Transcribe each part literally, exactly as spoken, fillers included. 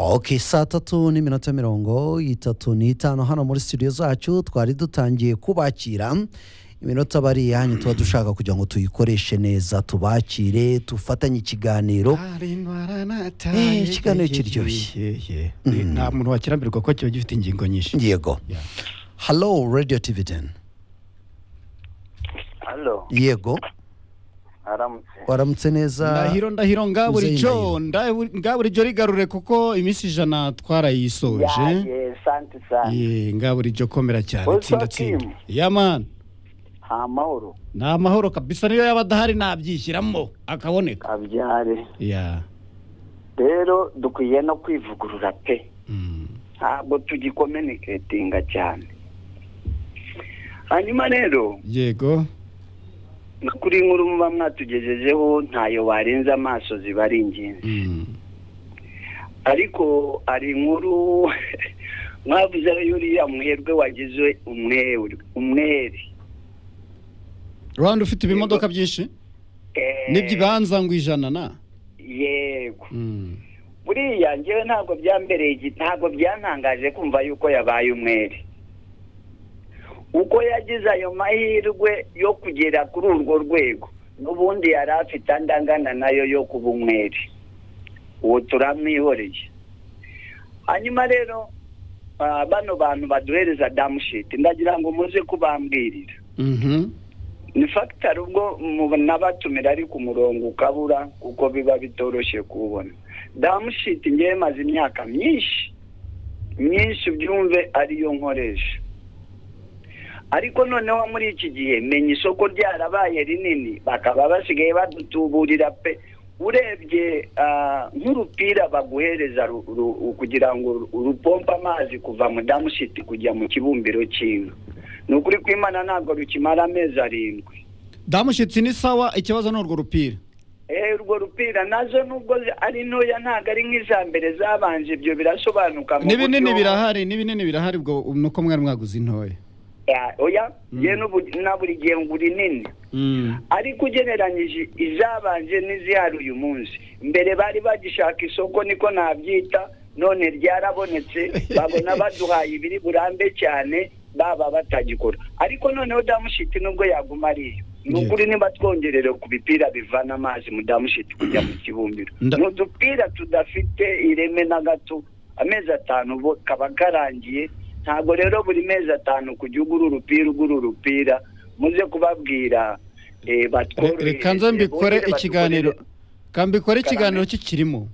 Okay, saa tatu n'iminota mirongo itatu n'itanu hano muri studio zacu twari dutangiye kubakira iminota bari yanyu tuba dushaka kugira ngo tuyikoreshe neza tubakire tufatanye ikiganiro eh ikiganiro kiryoshye nta muntu wakirambirwa ko cyo gifite ingingo nyinshi yego hello radio T V ten Hello yego aramutse waramutse neza ndahiro ndahiro ngaburi cyo ngaburi cyo rigarure kuko imisi ijana twarayisoje ye sante sana ye ngaburi cyo komera cyane tsinda tsinda ya man ha mahoro na mahoro kabisa niyo yabadahari nabyishyiramo akaboneka abyare ya rero dukwiye no kwivugurura pe mm ntabwo tugikomunicatinga cyane hanyuma rero yego kuri inkuru muba mwatugejejeho ntayo warenza amaso zibari ingenzi mm ariko ari inkuru mwavuze yuriya muherwe wagize umwere umwere Rwanda ufite ibimodoka byinshi eh nibyibanza ngo ijana na yego mm buriya ngewe ntabwo byambereye ntabwo byantangaje kumva yuko yabaye umwere uko yagize ayo mahirwe yo kugera kuri urwo rwego n'ubundi yari afite andangana nayo yo kuba umwere uwo turamwihoreye hanyuma rero bano bantu baduhereza damushit ndagira ngo muze kubambwirira mhm ni factor ubwo nabatumira ari ku murongo ukabura kuko biba bitoroshye kubona damushit ngiye maze imyaka myinshi myinshi byumve ariyo nkoresha ariko noneho muri iki gihe menye isoko ryarabaye rinini bakaba basigaye badutuburira pe urebye nk'urupira baguhereza kugira ngo urupompa amazi kuva mu damushit kujya mu kibumbiro cy'inka nukuri kwimana ntabwo rukimara amezi arindwi damushit ni sawa ikibazo n'urwo rupira eh urwo rupira nazo nubwo ari ntoya ntago ari nk'izambere zabanje ibyo birasobanuka mu binini birahari n'ibinini birahari ubwo nuko mwari mwaguze intoya ya oya ye n'ubu naburi gihe nguri nini ariko ugeneranyije izabanje n'izihari uyu munsi mbere bari bagishaka isoko niko nabyita none ryarabonetse babona baduhaye ibiri burambe cyane baba batagikora ariko noneho damushit nubwo yaguma ariyo nukuri nimba twongerere ku bipira bivana amazi mu damushit kujya mu kibumbiro n'udupira tudafite ireme na gato amezi atanu bo kaba karangiye ntago rero buri mezi atanu kujya ugura urupira ugura urupira muze kubabwira eh batwore reka nze mbikore ikiganiro kambikore ikiganiro kikirimo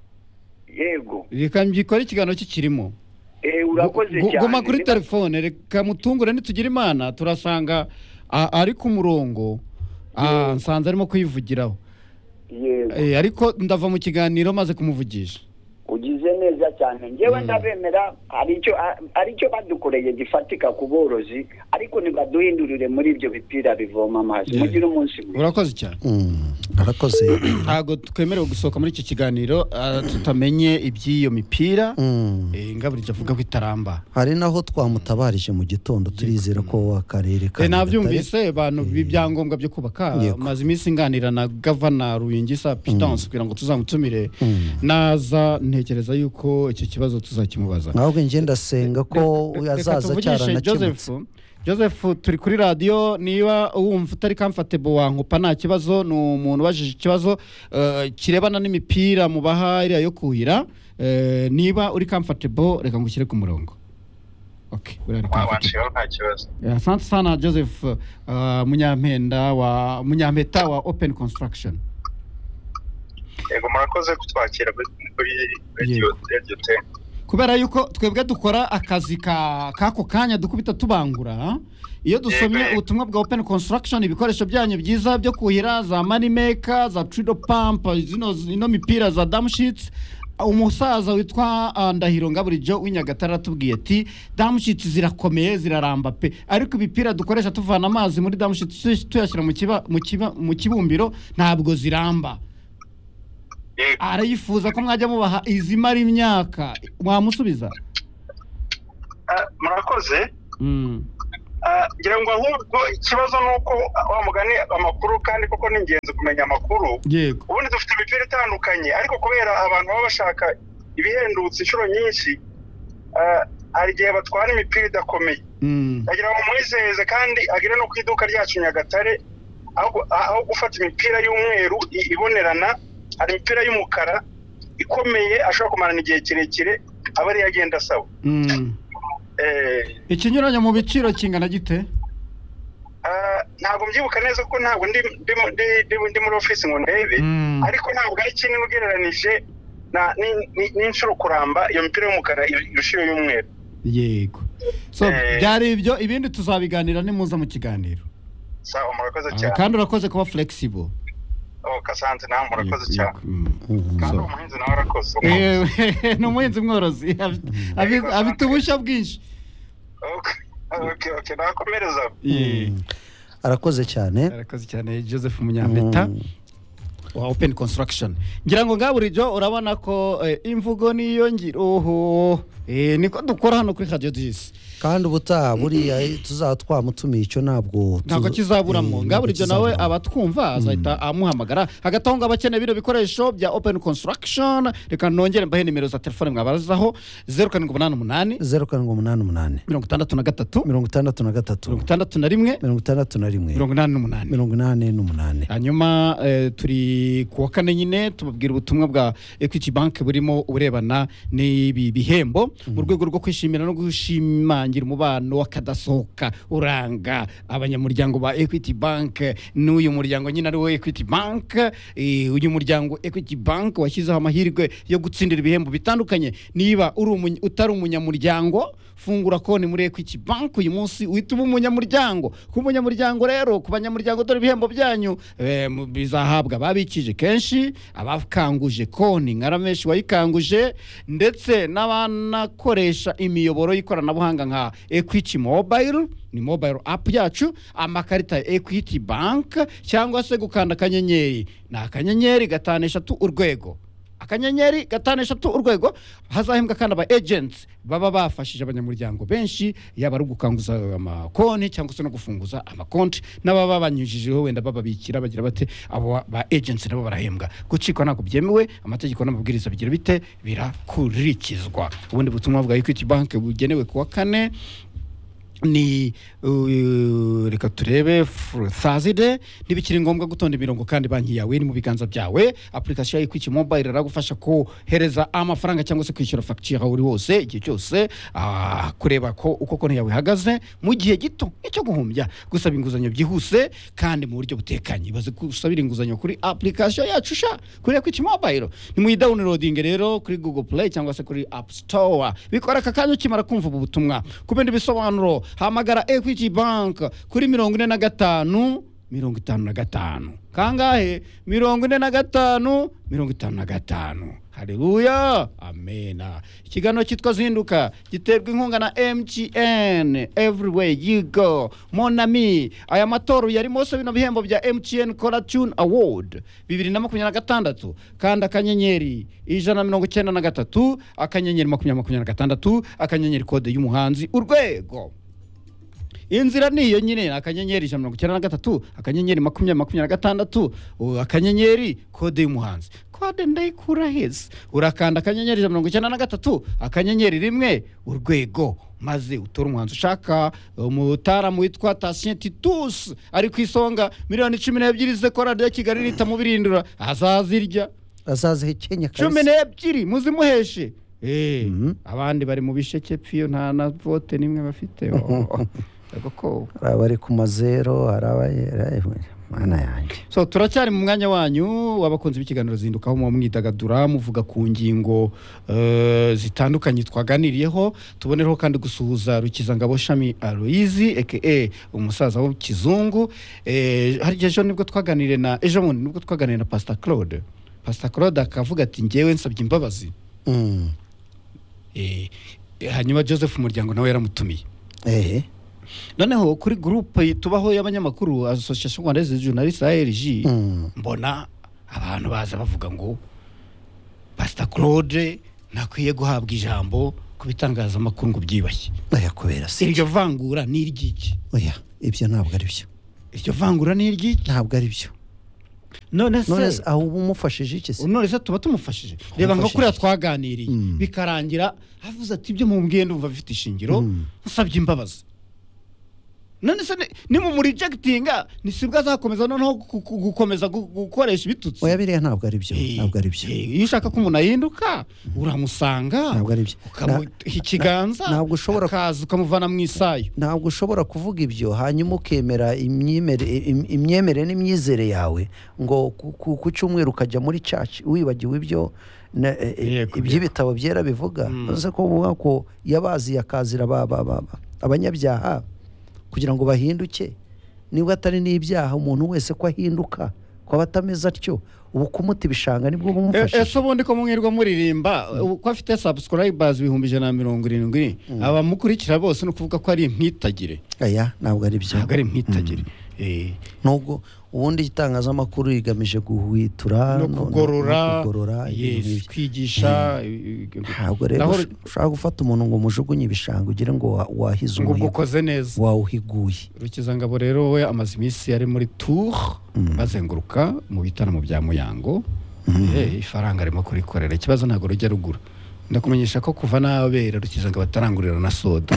yego reka mbikore ikiganiro kikirimo eh urakoze cyane guma kuri telefone reka mutungure nitugira imana turasanga ari ku murongo ah nsanze arimo kwivugiraho yego eh ariko ndava mu kiganiro maze kumuvugisha ugize neza cyane ngewe ndabemera aricyo aricyo badukoreye gifatika ku borozi ariko nibaduhindurire muri ibyo bipira bivoma amazi mugira umunsi mwiza urakoze cyane arakoze ntago twemerewe gusohoka muri iki kiganiro tutamenye iby'iyo mipira eh ngaburije avuga ko itaramba hari naho twamutabarije mu gitondo turizera ko akarere ka nabyumvise abantu bibyangombwa byo kubaka maze iminsi inganira na governor Ruyingisa Pitance kugira ngo tuzamutumire naza ntekereza yuko icyo kibazo tuzakimubaza ahubwo nje ndasenga ko uyazaza cyarana Joseph Joseph turi kuri radio niba wumva utari comfortable wankupa nta kibazo ni umuntu bajije ikibazo kirebana n'imipira mu bahari yo kuhira niba uri comfortable reka ngushyire ku murongo okay urari comfortable nta kibazo asante sana Joseph munyampenda wa munyampeta wa Open Construction yego murakoze kutwakira kuri radio radio ten kubera yuko twebwe dukora akazi ka kako kanya dukubita tubangura iyo dusomye ubutumwa bwa Open Construction ibikoresho byanyu byiza byo kuhira za money maker za trido pump zino ino mipira za damushits umusaza witwa Ndahiro Ngaburijo w'Inyagatara tubwiye ati damushits zirakomeye ziraramba pe ariko ibipira dukoresha tuvana amazi muri damushits tuyashyira mu kiba mu kibumbiro ntabwo ziramba arayifuza ko mwajya mubaha izimara imyaka mwamusubiza murakoze ngira ngo ahubwo ikibazo nuko wa mugani amakuru kandi koko ni ingenzi kumenya amakuru yego ubundi dufite imipira itandukanye ariko kubera abantu baba bashaka ibihendutse inshuro nyinshi ah, hari igihe batwara imipira idakomeye agira ngo mwizeze kandi agire no ku iduka ryacu Nyagatare aho aho gufata imipira y'umweru i- ibonerana hari imipira y'umukara ikomeye ashobora kumarana igihe kirekire aba ari yagenda asaba eh ikinyuranye mu biciro kingana gite ah, ntabwo mbyibuka neza ko ntabwo ndi ndi mu- ndi- ndi- ndi muri office ngo ndebe Mm. ariko ntabwo ari kinini ugereranije na ni- ni- n'inshuro kuramba iyo mipira y'umukara irusha iyo y'umweru yego so Eh. byari ibyo ibindi tuzabiganira nimuza mu kiganiro sawa murakoze Ah, cyane kandi urakoze kuba flexible oh kasanze nawe murakoze Yego, cyane yego. Mm. kandi So. umuhinzi nawe arakoze Eh, ni umuhinzi mworozi afite- afite- afite ubushya bwinshi okay okay okay nakomereza Yeah. arakoze cyane arakoze cyane Joseph Munyampeta Mm. wa Open Construction ngira ngo ngaburijo urabona ko eh, imvugo niyo ngiro oho eh, niko dukora hano kuri Radio dix kandi ubutaha buriya tuzaba twamutumiye icyo ntabwo ntabwo tuza- kizaburamo eh, ngaburijo ntabwo nawe kizaburamo. abatwumva azahita amuhamagara hagati aho ngabo akeneye bino bikoresho bya Open Construction reka nongere mbahe nimero za telefone mwabazaho zeru karindwi umunani umunani zeru karindwi umunani umunani mirongo itandatu na gatatu mirongo itandatu na gatatu mirongo itandatu na rimwe mirongo itandatu na rimwe mirongo inani n'umunani mirongo inani n'umunani hanyuma eh, turi ku wa kane nyine tubabwira ubutumwa bwa Equity Bank burimo uburebana n'ibi bihembo mu rwego rwo kwishimira no gushimangira umubano w'akadasohoka uranga abanyamuryango ba Equity Bank n'uyu muryango nyine ari wo Equity Bank eh, uyu muryango Equity Bank washyizeho amahirwe yo gutsindira ibihembo bitandukanye niba uri umuny- utari umunyamuryango fungura konti muri Equity Bank uyu munsi uhita uba umunyamuryango ku munyamuryango rero ku banyamuryango dore ibihembo byanyu eh, mu- bizahabwa ababikije kenshi abakanguje konti nka Ramesh wayikanguje ndetse n'abanakoresha imiyoboro y'ikoranabuhanga nka Equity Mobile ni mobile app yacu amakarita ya Equity Bank cyangwa se gukanda akanyenyeri ni akanyenyeri gatanu eshatu urwego akanyenyeri gatanu eshatu urwego hazahembwa kandi aba agents baba bafashije abanyamuryango benshi yaba ari ugukanguza amakonti cyangwa se no gufunguza amakonti n'ababa banyujijeho wenda bababikira bagira bate abo ba agents nabo barahembwa gucikwa ntabwo byemewe amategeko n'amabwiriza bigira bite birakurikizwa ubundi butumwa bwa Equity Bank bugenewe kuwa kane ni uh, reka turebe Thursday ntibikiri ngombwa gutonda imirongo kandi banki yawe ni mu biganza byawe application ya Equity Mobile iragufasha kohereza amafaranga cyangwa se kwishyura facture aho uri hose igihe cyose ah, kureba ko uko konti yawe ihagaze mu gihe gito icyo guhumbya gusaba inguzanyo byihuse kandi mu buryo butekanye baze gusabira inguzanyo kuri application yacu sha kuri Equity Mobile ni mu downloading rero kuri Google Play cyangwa se kuri App Store bikora aka kanya ukimara kumva ubu butumwa kubindi bisobanuro hamagara Equity Bank kuri mirongo ine na gatanu mirongo itanu na gatanu kangahe mirongo ine na gatanu mirongo itanu na gatanu haleluya amena ikiganiro cyitwa zinduka giterwa inkunga na M T N everywhere you go mon ami aya matoro yarimo se bino bihembo bya M T N Color Tune Award bibiri na makumyabiri na gatandatu kandi akanyenyeri ijana na mirongo icyenda na gatatu akanyenyeri makumyabiri makumyabiri na gatandatu akanyenyeri kode y'umuhanzi urwego inzira niyo nyine akanyenyeri ijana na mirongo icyenda na gatatu akanyenyeri makumyabiri makumyabiri na gatandatu akanyenyeri kode y'umuhanzi kode ndayikura heza urakanda akanyenyeri ijana na mirongo icyenda na gatatu akanyenyeri rimwe urwego maze utora umuhanzi ushaka umutaramu witwa Tatien Titus ari ku isonga miliyoni cumi n'ebyiri z'ekora ya Kigali rita mu birindura azazirya azazihekenya cumi n'ebyiri muzimuheshe eh mm -hmm. abandi bari mu bisheke pfiyo nta na vote nimwe bafite Agako abari ku mazero arabaye mana yanjye so turacyari mu mwanya wanyu wabakunze b'ikiganiro zindukaho mu mwidagadura muvuga ku ngingo uh, zitandukanye twaganiriyeho tubonereho kandi gusuhuza Rukizangabo Shami Aloizi aka umusaza wo kizungu eh hari ejo nibwo twaganiriye na ejo mundi nibwo twaganiriye na Pastor Claude Pastor Claude akavuga ati ngewe nsabye imbabazi mm. eh hanyuma Joseph Muryango nawe yaramutumiye eh noneho kuri groupe tubaho y'abanyamakuru Association Rwandaise des Journalistes A R J mm. mbona abantu baza bavuga ngo Pastor Claude nakwiye guhabwa ijambo kubitangaza amakuru ngo byibashye aya kubera se iryo vangura ni iryiki oya ibyo ntabwo ari byo iryo vangura ni iryiki ntabwo ari byo none none se se aho uba umufashije iki se none se tuba tumufashije reba nka kuriya twaganiriye bikarangira avuze ati ibyo mumbwiye ndumva bifite ishingiro usabye imbabazi none se ni mu rejectinga nisibwa azakomeza noneho gukomeza gukoresha ibitutsi oya biriya ntabwo ari byo ntabwo ari byo iyo ushaka ko umuntu ahinduka uramusanga ntabwo ari byo ukamuha ikiganza ntabwo ushobora akaza ukamuvana mu isayo ntabwo ushobora kuvuga ibyo hanyuma ukemera imyemerere n'imyizere yawe ngo ku cyumweru ukajya muri church wibagiwe ibyo iby'ibitabo byera bivuga uzi ko uvuga ko yabazi yakazira abanyabyaha kugira ngo bahinduke nibwo atari n'ibyaha umuntu wese ko ahinduka ko abatameze atyo ubu kumuta ibishanga nibwo bumufashije ese ubundi ko mwirwa muririmba ko afite subscribers ibihumbi ijana na mirongo irindwi abamukurikira bose no kuvuga ko ari impitagire aya ntabwo ari byo ntabwo ari impitagire nubwo ubundi itangazamakuru rigamije guhwitura no kugorora yes kwigisha ntabwo rero ushaka gufata umuntu ngo umujugunye ibishanga ugire ngo wahize umuhigo ngo ukoze neza wawuhiguye Rukizangabo rero we amaze iminsi yari muri tour bazenguruka mu bitaramo bya Muyango ifaranga arimo kurikorera ikibazo ntabwo rujya rugura ndakumenyesha ko kuva n'abera Rukizangabo atarangurira na soda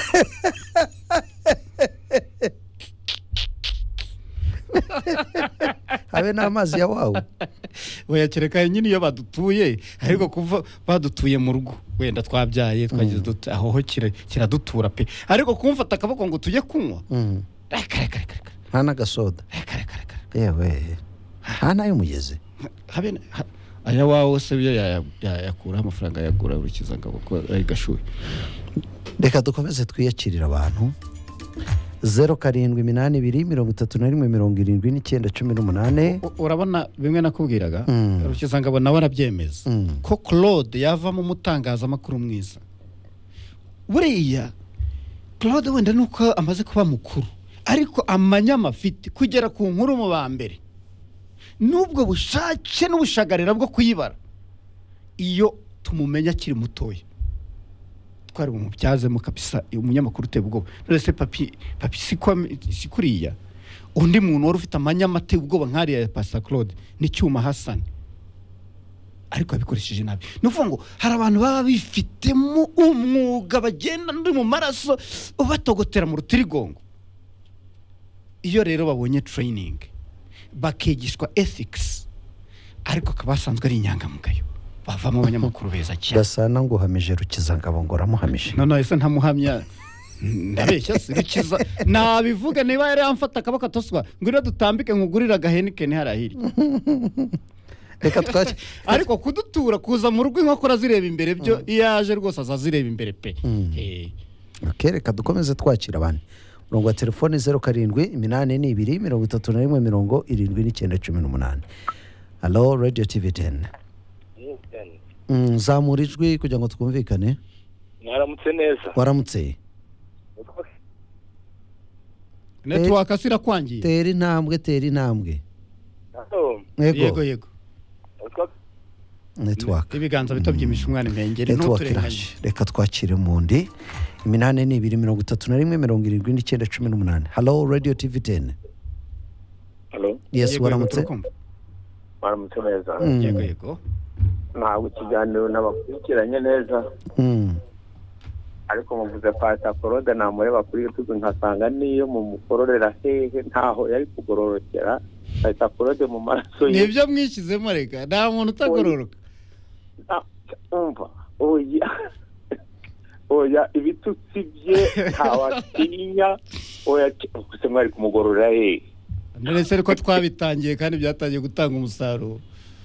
habe n'amazi ya wawe wayakireka nyine iyo badutuye ariko kuva badutuye mu rugo wenda twabyaye twagize dute aho kiradutura pe ariko kumfata akaboko ngo tujye kunywa nta n'agasoda yewe nta nayo mugeze habe aya wawe se iyo yayakura amafaranga yagura Rukizangabo ko ari gashuye reka dukomeze twiyakirira abantu zeru karindwi iminani ibiri mirongo itatu na rimwe mirongo irindwi n'icyenda cumi n'umunani urabona bimwe nakubwiraga Rukizangabo nawe arabyemeza ko Claude yavamo umutangazamakuru mwiza buriya Claude wenda nuko amaze kuba mukuru ariko amanyama afite kugera ku nkuru mu ba mbere nubwo bushake n'ubushagarira bwo kuyibara iyo tumumenya akiri mutoya twari bumubyazemo kabisa umunyamakuru uteye ubwoba none se papi papi sikuriya undi muntu wari ufite amanyama ateye ubwoba nk'ariya ya Pastor Claude n'icyuma Hassan ariko abikoresheje nabi nuvuga ngo hari abantu baba bifitemo umwuga bagenda ndi mu maraso batogotera mu rutirigongo iyo rero babonye training bakigishwa ethics ariko kabasanzwe ari inyangamugayo bavamo abanyamakuru beza cyane gasana ngo uhamije Rukizangabo ngo ramuhamije none ese ntamuhamya ndabeshya se Rukiza nabivuga niba yari amfata akaboko atoswa ngwira dutambike nkugurira agahenikeni harahiri reka twaki ariko kudutura kuza mu rugo inkokora zireba imbere byo iyaje rwose azazireba imbere pe eh okay reka dukomeze twakira abantu murongo wa telefone zeru karindwi iminani n'ibiri mirongo itatu na rimwe mirongo irindwi n'icyenda cumi n'umunani Hello Radio T V ten zamura ijwi kugira ngo twumvikane mwaramutse neza waramutse network asira kwangiye tera intambwe tera intambwe yego yego network ibiganza bito byimisha umwana impengeri n'uturenganye reka twakire mundi iminane n'ibiri mirongo itatu na rimwe mirongo irindwi n'icyenda cumi n'umunani Hello Radio T V ten Hello yes waramutse waramutse neza yego yego ntabwo ikiganiro n'abakurikiranye neza ariko muvuze Pastor Claude namureba kuri YouTube nkasanga niyo mu mukororera hehe ntaho yari kugororokera Pastor Claude mu maraso ye nibyo mwishyizemo reka nta muntu utagororoka umva oya oya ibitutsi bye ntawatinya oya kuse mwari kumugororera hehe none se ko twabitangiye kandi byatangiye gutanga umusaruro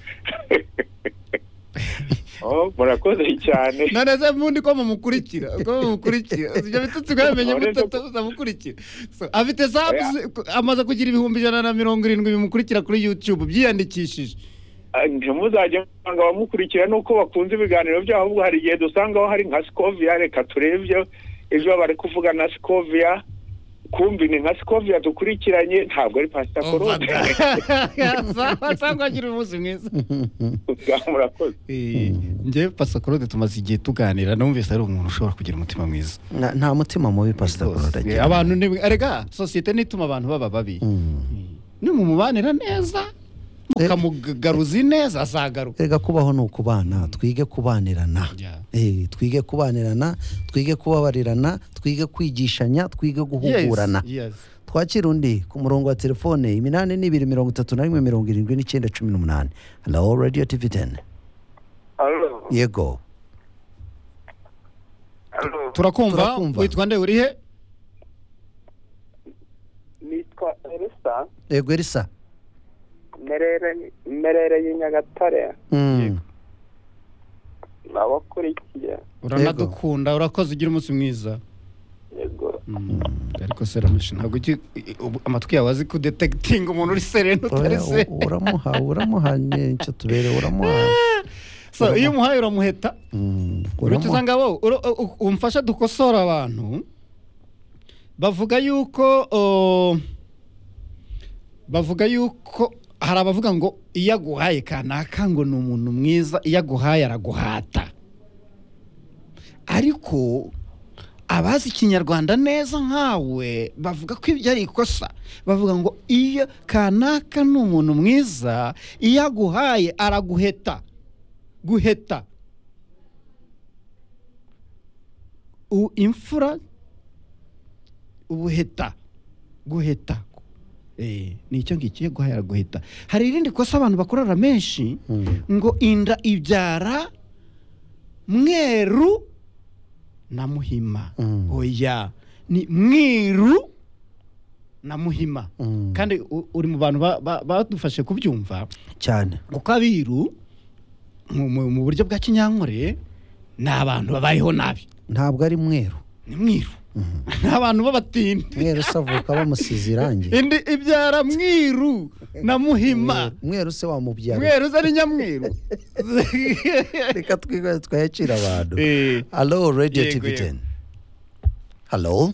oh murakoze cyane none se mundi ko mumukurikira ko mumukurikira ibyo bitutsi bwamenye mutatu zamukurikira afite zabu amaze kugira ibihumbi ijana na mirongo irindwi bimukurikira kuri YouTube byiyandikishije ntimuzajye banga bamukurikira nuko bakunze ibiganiro byabo ahubwo hari igihe dusangaho hari nka Scovia reka turebye ejo bari kuvuga na Scovia kumbi ni nka Scovia dukurikiranye ntabwo ari Pastor Claude basanga agira umunsi mwiza murakoze nje Pastor Claude tumaze igihe tuganira numvise ari umuntu ushobora kugira umutima mwiza nta mutima mubi Pastor Claude abantu ni erega societe nituma abantu baba babi ni mu mubanira neza ukamugaruza neza azagaruka. Erega kubaho ni ukubana, twige kubanirana. Yeah. Eh, twige kubanirana, twige kubabarirana, twige kwigishanya, twige guhugurana. Yes, yes. Twakira undi ku murongo wa telefone iminani n'ibiri mirongo itatu na rimwe mirongo irindwi n'icyenda cumi n'umunani. Hello Radio T V ten. Hello. Yego. Hello. Turakumva. Turakumva. Witwa nde uri he? Nitwa Elisa. Yego Elisa. Merere merere y'Inyagatare. Mm. Nabakurikiye. Uranadukunda, urakoze ugira umunsi mwiza. Yego. Mm. Ariko seramisha ntabwo ugi- ubu- amatwi yawe azi kudetecting umuntu uri sereno utari se. Uramuha uramuha nicyo tubere uramuha. So iyo umuhaye uramuheta. Mm. Uruti uramuha. ngabo umfasha dukosora abantu bavuga yuko o, bavuga yuko hari abavuga ngo iyo aguhaye kanaka ngo ni umuntu mwiza, iyo aguhaye araguhata. Ariko abazi ikinyarwanda neza nkawe bavuga ko ibyo ari ikosa. Bavuga ngo iyo kanaka ni umuntu mwiza, iyo aguhaye araguheta. Guheta. U imfura ubuheta. Guheta. Eh, ni icyo ngicyo guhaya araguheta. Hari irindi kosa abantu bakorera menshi Mm. ngo inda ibyara mweru na muhima. Mm. Oya, ni mwiru na muhima. Mm. Kandi u- uri mu bantu ba- ba- badufashe kubyumva cyane. kuko abiru mu- mu mu buryo bwa kinyankore ni abantu babayeho nabi, Ntabwo ari mweru. ni mwiru. Ni abantu b'abatindi. Mweru savuka bamusize irangi. Indi ibyara mwiru na muhima. Mweru- Mweru se wamubyara. Mweru zari nyamwiru. Reka twigwe twayacira abantu. Eh. Hello Radio Yego, T V yego. ten. Hello.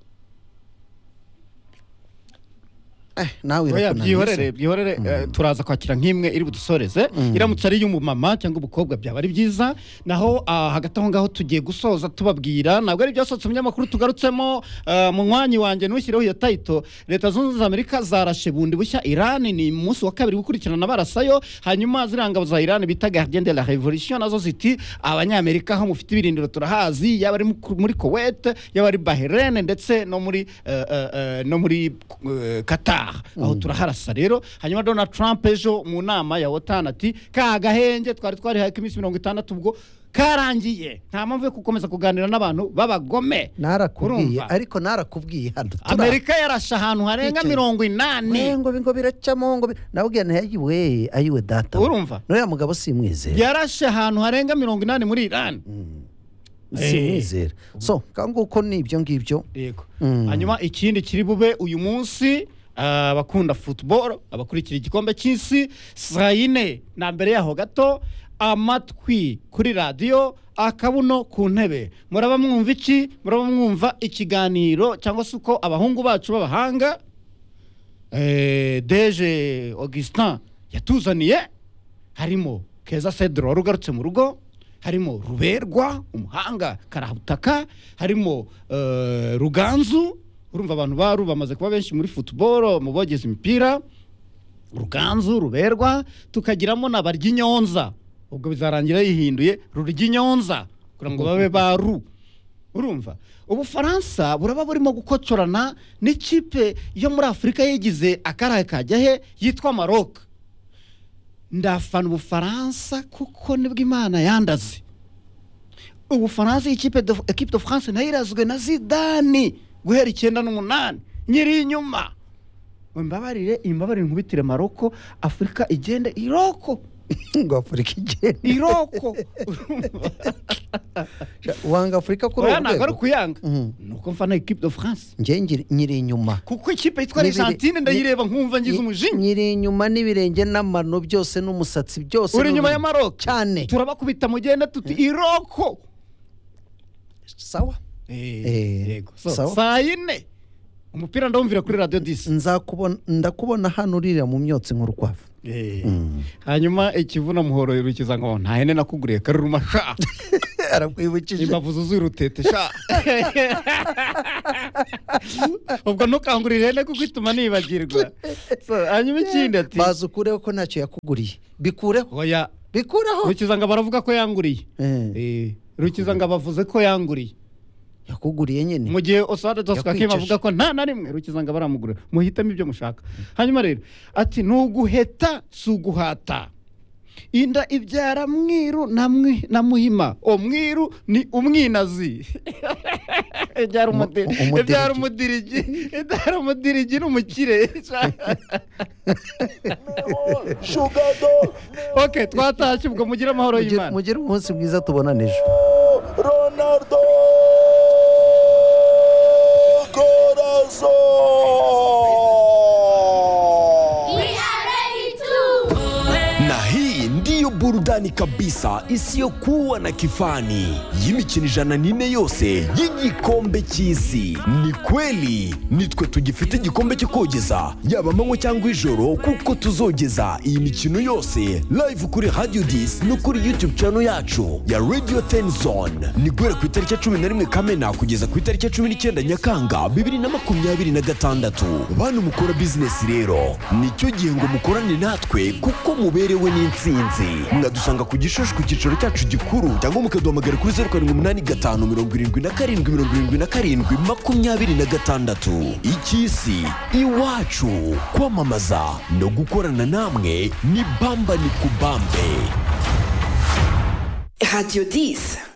Eh, nawe Oya irakunaniza. byihorere byihorere eh, turaza kwakira nk'imwe iri budusoreze. Iramutse ari y'umumama cyangwa umukobwa byaba ari byiza. Naho ah, hagati aho ngaho tugiye gusoza tubabwira ntabwo ari byasohotse mu binyamakuru tugarutsemo ah, mu mwanya wanjye ntushyireho iyo title. Leta Zunze Ubumwe za Amerika zarashe bundi bushya Iran, ni umunsi wa kabiri gukurikirana barasayo. Hanyuma ziriya ngabo za Iran bita Gardien de la Révolution nazo ziti abanyamerika aho mufite ibirindiro turahazi, yaba ari mu- muri Kuwait, yaba ari Bahrain ndetse no muri eh, eh, eh, no muri eh, Qatar. Aho turaharasa rero. Hanyuma Donald Trump ejo mu nama ya OTAN ati ka gahenge twari twari haye iminsi mirongo itandatu ubwo karangiye, nta mpamvu yo gukomeza kuganira n'abantu babagome. Narakubwiye Urumva? ariko narakubwiye hano. Tura- Amerika yarashe ahantu harenga Twicaye. mirongo inani. We, ngo bingo biracamo ngo bi- nabwiye ntayiwe ayiwe data. Urumva? Noya mugabo simwizera. Yarashe ahantu harenga mirongo inani muri Iran. Simwizera. So kanguko ni ibyo ngibyo. Yego. Mm. Hanyuma ikindi kiri bube uyu munsi ah, abakunda football, abakurikira igikombe cy'isi saa yine na mbere yaho gato, amatwi kuri radio, akabuno ku ntebe. Muraba mwumva iki? Muraba mwumva ikiganiro cyangwa se uko abahungu bacu b'abahanga eh, Deje Augustin yatuzaniye. Harimo Keza Cedro wari ugarutse mu rugo, harimo Ruberwa umuhanga karabutaka, harimo eh, Ruganzu. Urumva abantu baru bamaze kuba benshi muri football mu bogeza imipira. Ruganzu, Ruberwa, tukagiramo na Baryinyonza. Ubwo bizarangira yihinduye Ruryinyonza kugira ngo babe baru. Urumva? Ubufaransa buraba burimo gukocorana n'ikipe yo muri Afrika yigize akarahe kajya he yitwa Maroc. Ndafana Ubufaransa kuko nibwo Imana yandaze. Ubufaransa ikipe de equipe de France nayo irazwe na Zidane guhera icyenda n'umunani nyiri inyuma. Imbabarire imbabarire nkubitire Maroko, Afrika igende iroko. Ngo Afurika igenda. Iroko. Wanga Afurika kuri Oya ubu ntabwo ari rwego. ukuyanga. Mhm. Nuko mfana equipe de France. Nge ngiri- nyiri inyuma. Kuko ikipe yitwa Nibiri- Argentine ndayireba nkumva ngize umujinya. Nyiri inyuma n'ibirenge n'amano byose n'umusatsi byose. Uri inyuma ya n'ubu- Maroc. Cyane. Turabakubita mugenda tuti iroko. Sawa. Eh, Yego. So, sawa. saa yine umupira ndawumvira kuri radio disi. Nzakubona ndakubona hano urira mu myotsi nk'urukwavu. Eh. Mm. Hanyuma ikivuna muhoro rukiza ngo nta hene nakuguriye karurumasha. arakwibukije imbavu zuzuye urutete sha ubwo ntukangurire ihene kuko ituma nibagirwa so hanyuma ikindi ati baza ukureho ko ntacyo yakuguriye bikureho oya bikureho Rukizanga baravuga ko yanguriye Eh. eh Rukizanga bavuze ko yanguriye yakuguriye nyine mu gihe Oswald Tosca Yakwiceje. avuga ko nta na rimwe Rukizanga baramugura muhitamo ibyo mushaka hanyuma rero ati nuguheta suguhata inda ibyara mwiru na mwi na muhima o mwiru ni umwinazi ibyara umudiri umudirigi. ibyara umudirigi ibyara umudirigi n'umukire okay twatashye ubwo mugira amahoro Mugire- y'Imana mugire umunsi mwiza tubonane ejo Ronaldo Na hii ndiyo burudani kabisa isiyokuwa na kifani y'imikino ijana n'ine yose y'igikombe cy'isi. Ni kweli nitwe tugifite igikombe cyo kogeza yaba amanywa cyangwa ijoro kuko tuzogeza iyi mikino yose live kuri Radio dix no kuri YouTube channel yacu ya Radio ten Zone. Ni guhera ku itariki ya cumi na rimwe Kamena kugeza ku itariki ya cumi n'icyenda Nyakanga bibiri na makumyabiri na gatandatu. Bantu mukora business rero nicyo gihe ngo mukorane natwe kuko muberewe n'intsinzi. Mwadusanga ku Gishushu ku cyicaro cyacu gikuru cyangwa mukaduhamagara kuri zeru karindwi umunani gatanu mirongo irindwi na karindwi mirongo irindwi na karindwi makumyabiri na gatandatu. Icy'isi iwacu kwamamaza no gukorana namwe ni bamba ni kubambe. Radio dix.